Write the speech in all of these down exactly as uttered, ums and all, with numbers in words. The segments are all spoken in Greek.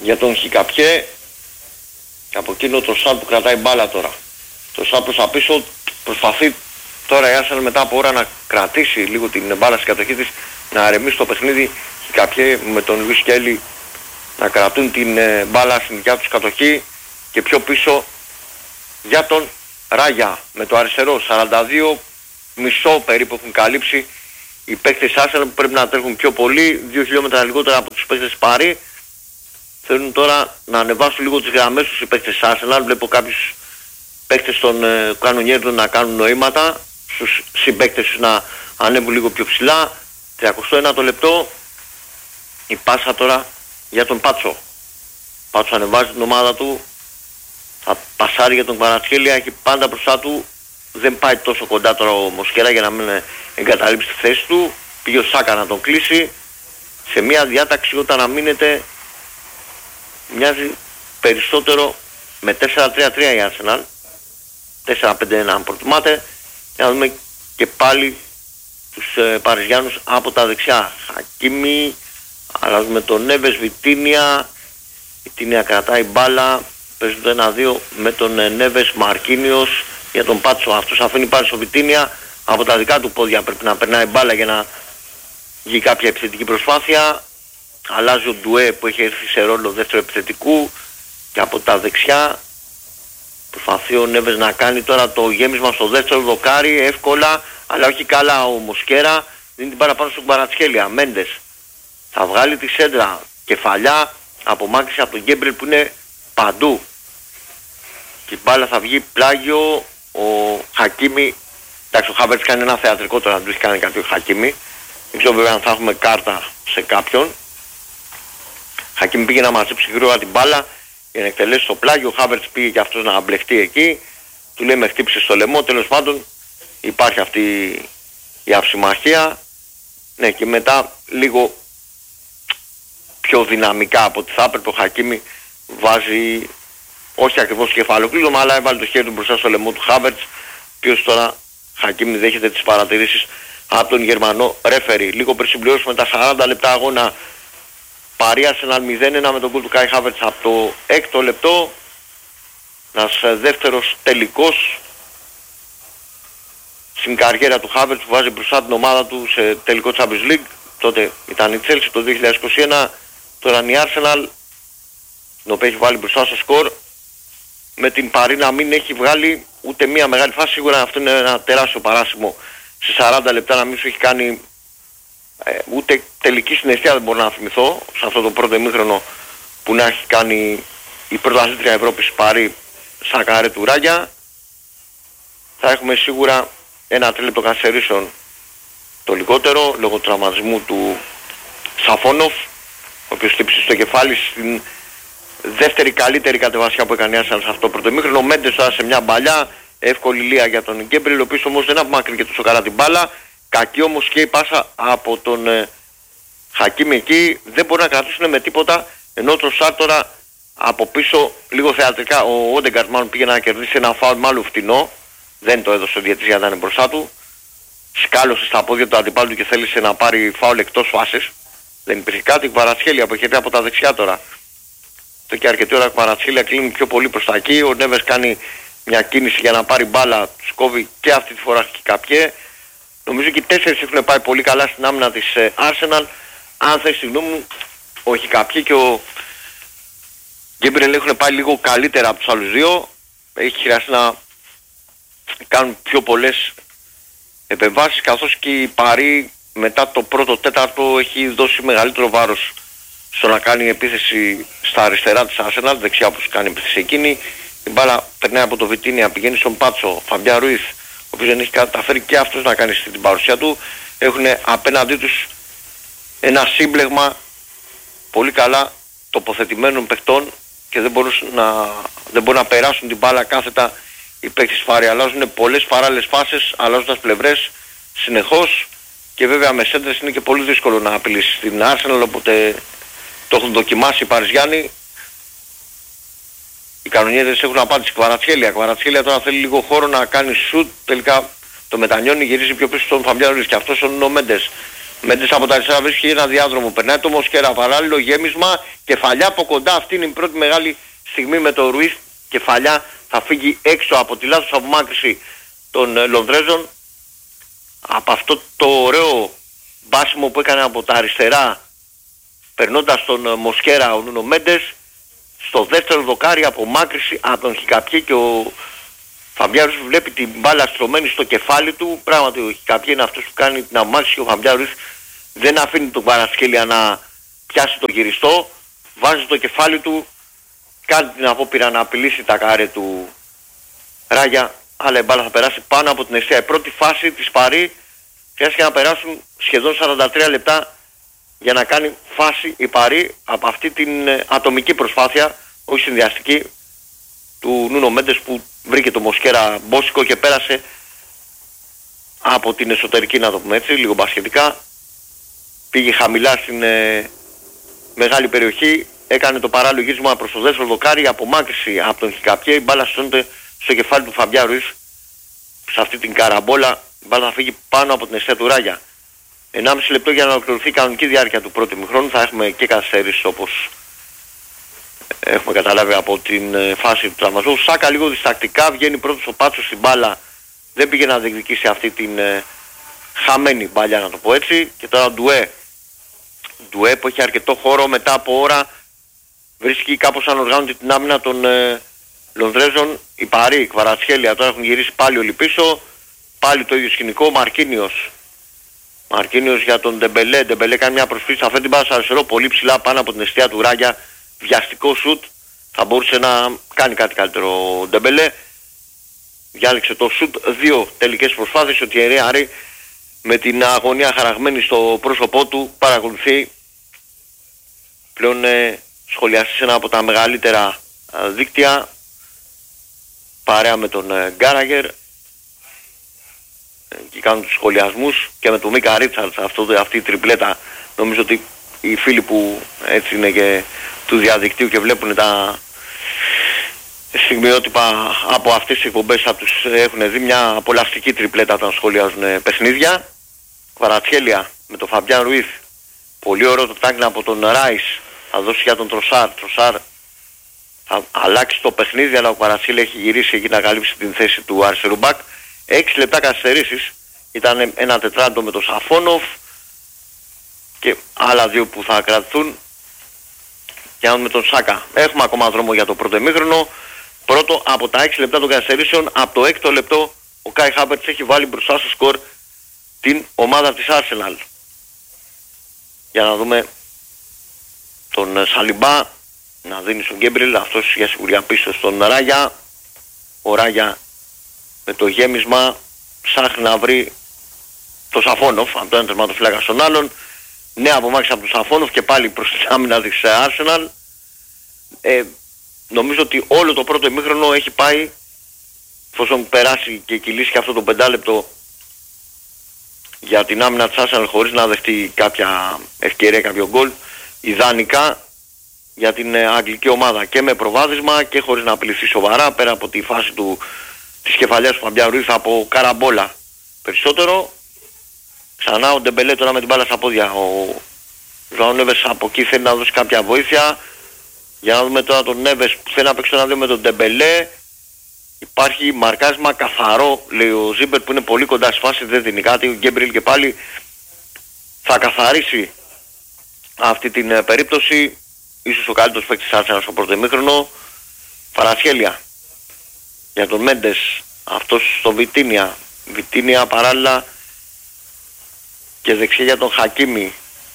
για τον Χικαπιέ. Από εκείνο το Σάρ που κρατάει μπάλα τώρα. Το Σάρ προς τα πίσω προσπαθεί τώρα η Arsenal μετά από ώρα να κρατήσει λίγο την μπάλα στην κατοχή της, να αρεμίσει το παιχνίδι. Χικαπιέ με τον Λουίς Σκέλι να κρατούν την ε, μπάλα στην δικιά τους κατοχή και πιο πίσω για τον Ράγια με το αριστερό. Σαράντα δύο μισό περίπου έχουν καλύψει οι παίκτες Arsenal που πρέπει να τρέχουν πιο πολύ, δύο χιλιόμετρα λιγότερα από τους παίκτες Παρί. Θέλουν τώρα να ανεβάσουν λίγο τις γραμμές τους οι παίκτες Arsenal. Βλέπω κάποιους παίκτες των ε, κανονιέρων να κάνουν νοήματα, στους συμπαίκτες τους να ανέβουν λίγο πιο ψηλά. τριακοστό ένατο λεπτό, η πάσα τώρα για τον Πάτσο. Πάτσο ανεβάζει την ομάδα του, θα πασάρει για τον Κβαρατσχέλια, έχει πάντα μπροστά του, δεν πάει τόσο κοντά τώρα ο Μοσκέρα για να μην εγκαταλείψει τη θέση του. Πήγε ο Σάκα να τον κλείσει. Σε μια διάταξη όταν αμήνεται μοιάζει περισσότερο με τέσσερα τρία τρία η Arsenal, τέσσερα πέντε ένα αν προτιμάτε. Για να δούμε και πάλι τους ε, Παριζιάνους από τα δεξιά. Χακίμι, αλλάζουμε τον Νέβες, Βιτίνια. Βιτίνια κρατάει μπάλα, παίζουν το ένα δύο με τον ε, Νέβες, Μαρκίνιος για τον Πάτσο. Αυτός αφήνει πάλι στο Βιτίνια, από τα δικά του πόδια πρέπει να περνάει μπάλα για να γίνει κάποια επιθετική προσπάθεια. Αλλάζει ο Ντουέ που έχει έρθει σε ρόλο δεύτερο επιθετικού και από τα δεξιά προσπαθεί ο Νέβες να κάνει τώρα το γέμισμα στο δεύτερο δοκάρι εύκολα, αλλά όχι καλά ο Μοσκέρα. Δίνει την παραπάνω στον Κβαρατσχέλια. Μέντες θα βγάλει τη σέντρα, κεφαλιά, απομάκρυνση από τον Γκέμπρελ που είναι παντού και η μπάλα θα βγει πλάγιο. Ο Χακίμι, εντάξει, ο Χάβερτς κάνει ένα θεατρικό τώρα, να του έχει κάνει κάτι ο Χακίμι. Δεν ξέρω βέβαια αν θα έχουμε κάρτα σε κάποιον. Χακίμι πήγε να μαζέψει γρήγορα την μπάλα για να εκτελέσει το πλάγιο. Ο Χάβερτς πήγε και αυτός να μπλεχτεί εκεί. Του λέει με χτύπησε στο λαιμό. Τέλος πάντων υπάρχει αυτή η αψημαχία. Ναι, και μετά λίγο πιο δυναμικά από ό,τι θα έπρεπε ο Χακίμι βάζει, όχι ακριβώς κεφαλοκλείδωμα, αλλά έβαλε το χέρι του μπροστά στο λαιμό του Χάβερτς, ο οποίος τώρα Χακίμι δέχεται τις παρατηρήσεις από τον Γερμανό ρέφερι. Λίγο πριν συμπληρώσουμε τα σαράντα λεπτά αγώνα, Παρί Arsenal μηδέν ένα με τον γκολ του Κάι Χάβερτς από το έκτο λεπτό. Ένας δεύτερος τελικός στην καριέρα του Χάβερτς που βάζει μπροστά την ομάδα του σε τελικό Champions League. Τότε ήταν η Chelsea το δύο χιλιάδες είκοσι ένα, τώρα είναι η Arsenal, την οποία έχει βάλει μπροστά στο σκορ, με την Παρί να μην έχει βγάλει ούτε μία μεγάλη φάση. Σίγουρα αυτό είναι ένα τεράστιο παράσημο σε σαράντα λεπτά να μην σου έχει κάνει ε, ούτε τελική συναισθία, δεν μπορώ να θυμηθώ σε αυτό το πρώτο ημίχρονο που να έχει κάνει η πρωταθλήτρια Ευρώπης Παρί σαν καρέ του Ράγια. Θα έχουμε σίγουρα ένα τρίλεπτο καθυστερήσεων το λιγότερο λόγω του τραυματισμού του Σαφόνοφ, ο οποίος χτύπησε στο κεφάλι στην δεύτερη καλύτερη κατεβασιά που έκανε σε αυτό το πρώτο ημίχρονο. Μέντες τώρα σε μια μπαλιά, εύκολη λία για τον Γκέμπριλ, ο οποίος όμως δεν απομάκρυνε και τόσο καλά την μπάλα. Κακή όμως και η πάσα από τον ε, Χακίμι εκεί, δεν μπορεί να κρατήσουν με τίποτα, ενώ το Σάρ τώρα από πίσω λίγο θεατρικά, ο Όντεγκαρτ μάλλον πήγε να κερδίσει ένα φάουλ μάλλον φτηνό, δεν το έδωσε ο διαιτητής για να είναι μπροστά του. Σκάλωσε στα πόδια του αντιπάλου του και θέλησε να πάρει φάουλ εκτός φάσης. Δεν υπήρχε κάτι. Κβαρατσχέλια που έρχεται από τα δεξιά τώρα. Το και αρκετή ώρα Κβαρατσχέλια κλείνει πιο πολύ προς τα εκεί. Ο Νέβες κάνει μια κίνηση για να πάρει μπάλα. Τους κόβει και αυτή τη φορά Χικαπιέ. Νομίζω και οι τέσσερις έχουν πάει πολύ καλά στην άμυνα της ε, Arsenal. Αν θες τη γνώμη μου, ο Χικαπιέ και ο Γκέμπρελ έχουν πάει λίγο καλύτερα από τους άλλους δύο. Έχει χρειαστεί να κάνουν πιο πολλές επεμβάσεις, καθώς και η Παρί μετά το πρώτο τέταρτο έχει δώσει μεγαλύτερο βάρος στο να κάνει επίθεση στα αριστερά της Arsenal, δεξιά όπως κάνει επίθεση εκείνη. Η μπάλα περνάει από το Βιτίνια, πηγαίνει στον Πάτσο, Φαμπιά Ρουίθ, ο οποίος δεν έχει καταφέρει και αυτός να κάνει στην παρουσία του. Έχουν απέναντί τους ένα σύμπλεγμα πολύ καλά τοποθετημένων παιχτών και δεν μπορούν να, δεν μπορούν να περάσουν την μπάλα κάθετα οι παίκτες Παρί. Αλλάζουν πολλές παράλληλες φάσεις, αλλάζοντας πλευρές συνεχώς και βέβαια με σέντρες είναι και πολύ δύσκολο να απειλήσει την Arsenal, οπότε το έχουν δοκιμάσει οι Παριζιάνοι. Οι κανονιέρες έχουν απάντηση. Κβαρατσχέλια. Κβαρατσχέλια τώρα θέλει λίγο χώρο να κάνει σουτ, τελικά το μετανιώνει, γυρίζει πιο πίσω στον Φαμπιά Ρουίθ και αυτός ο Νο Μέντες. Μέντες από τα αριστερά βρίσκει ένα διάδρομο. Περνάει το Μοσκέρα, παράλληλο γέμισμα. Κεφαλιά από κοντά. Αυτή είναι η πρώτη μεγάλη στιγμή με το Ρουίθ. Κεφαλιά θα φύγει έξω από τη λάθος απομάκρυση των ε, Λονδρέζων. Από αυτό το ωραίο μπάσιμο που έκανε από τα αριστερά, περνώντας τον ε, Μοσκέρα ο Νούνο Μέντες. Στο δεύτερο δοκάρι απομάκρυση από τον Χικαπιέ και ο Φαμπιάρης βλέπει την μπάλα στρωμένη στο κεφάλι του. Πράγματι ο Χικαπιέ είναι αυτός που κάνει την αμάξι και ο Φαμπιάρης δεν αφήνει τον Κβαρατσχέλια να πιάσει το γυριστό. Βάζει το κεφάλι του, κάνει την απόπειρα να απειλήσει τα κάρε του Ράγια, αλλά η μπάλα θα περάσει πάνω από την αιστεία. Η πρώτη φάση της Παρί χρειάστηκε να περάσουν σχεδόν σαράντα τρία λεπτά για να κάνει φάση η Παρί από αυτή την ε, ατομική προσπάθεια, όχι συνδυαστική, του Νούνο Μέντες που βρήκε το Μοσκέρα μπόσικο και πέρασε από την εσωτερική, να το πούμε έτσι, λίγο μπασχετικά. Πήγε χαμηλά στην ε, μεγάλη περιοχή, έκανε το παράλληλο γύρισμα προς το δεύτερο δοκάρι, απομάκρυση από τον Χικαπιέ, η μπάλα στρώνεται στο κεφάλι του Φαμπιά Ρουίθ. Σε αυτή την καραμπόλα η μπάλα θα φύγει πάνω από την αιστεία του Ράγια. ενάμιση λεπτό για να ολοκληρωθεί η κανονική διάρκεια του πρώτου ημιχρόνου. Θα έχουμε και καθυστέρηση όπως έχουμε καταλάβει από την ε, φάση του τραυματισμού. Σάκα λίγο διστακτικά, βγαίνει πρώτος ο Πάτσος στην μπάλα. Δεν πήγε να διεκδικήσει αυτή την ε, χαμένη μπαλιά, να το πω έτσι. Και τώρα Ντουέ. Ντουέ που έχει αρκετό χώρο μετά από ώρα. Βρίσκει κάπως ανοργάνωτη την άμυνα των ε, Λονδρέζων. Η Παρί, Κβαρατσχέλια τώρα έχουν γυρίσει πάλι όλοι πίσω. Πάλι το ίδιο σκηνικό. Μαρκίνιος. Μαρκίνιος για τον Ντεμπελέ. Ντεμπελέ κάνει μια προσφύση. Θα φέρει την μπάλα στο αριστερό πολύ ψηλά πάνω από την αιστεία του Ράγια. Βιαστικό σουτ. Θα μπορούσε να κάνει κάτι καλύτερο ο Ντεμπελέ. Διάλεξε το σουτ. Δύο τελικές προσπάθειες. Ο Τιερί Άρη με την αγωνία χαραγμένη στο πρόσωπό του παρακολουθεί. Πλέον ε, σχολιαστεί σε ένα από τα μεγαλύτερα ε, δίκτυα παρέα με τον ε, Γκάραγερ ε, και κάνουν τους σχολιασμούς και με τον Μίκα Ρίτσαρτς. Αυτή η τριπλέτα, νομίζω ότι οι φίλοι που έτσι είναι και του διαδικτύου και βλέπουν τα στιγμιότυπα από αυτές τις εκπομπές θα τους έχουν δει μια απολαυστική τριπλέτα όταν σχολιάζουν παιχνίδια. Κβαρατσχέλια με τον Φαμπιάν Ρουίθ. Πολύ ωραίο το τάγκνα από τον Ράις. Θα δώσει για τον Τροσάρ. Τροσάρ θα αλλάξει το παιχνίδι, αλλά ο Κβαρατσχέλια έχει γυρίσει εκεί να καλύψει την θέση του αριστερού μπακ. έξι λεπτά καθυστερήσεις. Ήταν ένα τετράντο με τον Σαφόνοφ και άλλα δύο που θα κρατηθούν. Και αν με τον Σάκα. Έχουμε ακόμα δρόμο για το πρώτο ημίχρονο. Πρώτο από τα έξι λεπτά των καθυστερήσεων, από το έκτο λεπτό ο Κάι Χάβερτς έχει βάλει μπροστά στο σκορ την ομάδα της Arsenal. Για να δούμε τον Σαλιμπά να δίνει στον Γκέμπριλ, αυτός για σιγουριά πίσω στον Ράγια. Ο Ράγια με το γέμισμα ψάχνει να βρει το Σαφόνοφ από το ένα τερματοφύλακα στον άλλον. Νέα απομάκρυνση από τον Σαφόνοφ και πάλι προς την άμυνα της Arsenal. Ε, νομίζω ότι όλο το πρώτο ημίχρονο έχει πάει, εφόσον περάσει και κυλήσει και αυτό το πεντάλεπτο για την άμυνα της Arsenal χωρίς να δεχτεί κάποια ευκαιρία, κάποιο γκολ, ιδανικά για την αγγλική ομάδα και με προβάδισμα και χωρίς να απειληθεί σοβαρά, πέρα από τη φάση του, της κεφαλιάς του Φαμπιά Ρουίθ από καραμπόλα περισσότερο. Ξανά ο Ντεμπελέ τώρα με την μπάλα στα πόδια. Ο Ζωάο Νέβες από εκεί θέλει να δώσει κάποια βοήθεια. Για να δούμε τώρα τον Νέβες που θέλει να παίξει ένα δύο με τον Ντεμπελέ. Υπάρχει μαρκάσμα καθαρό, λέει ο Ζίμπερ, που είναι πολύ κοντά στη φάση, δεν δίνει κάτι. Ο Γκέμπριλ και πάλι θα καθαρίσει αυτή την ε, περίπτωση. Ίσως ο καλύτερος παίκτης της Arsenal στο πρώτο ημίχρονο. Κβαρατσχέλια για τον Μέντες, αυτός στο Βιτίνια. Βιτίνια παράλληλα και δεξιά για τον Χακίμι.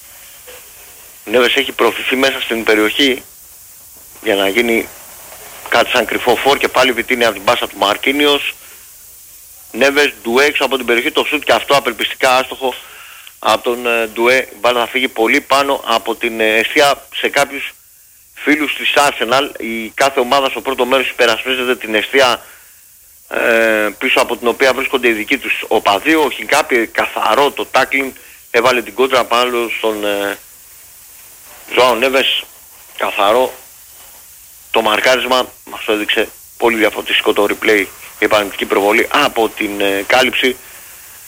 Ο Νέβες έχει προωθηθεί μέσα στην περιοχή για να γίνει κάτι σαν κρυφό φόρ και πάλι Βιτίνια από την πάσα του Μαρκίνιος. Νέβες, Ντουέ έξω από την περιοχή, το σουτ και αυτό απελπιστικά άστοχο από τον ε, Ντουέ. Η μπάλα θα φύγει πολύ πάνω από την ε, αιστεία. Σε κάποιους φίλους της Arsenal, η κάθε ομάδα στο πρώτο μέρος υπερασπίζεται την αιστεία ε, πίσω από την οποία βρίσκονται οι δικοί τους οπαδοί. Ο Χινκάπη καθαρό το tackling, έβαλε την κόντρα πάνω στον ε, Ζωάο Νέβες, καθαρό το μαρκάρισμα. Μας το έδειξε πολύ διαφορετικό το replay, η επαναληπτική προβολή από την ε, κάλυψη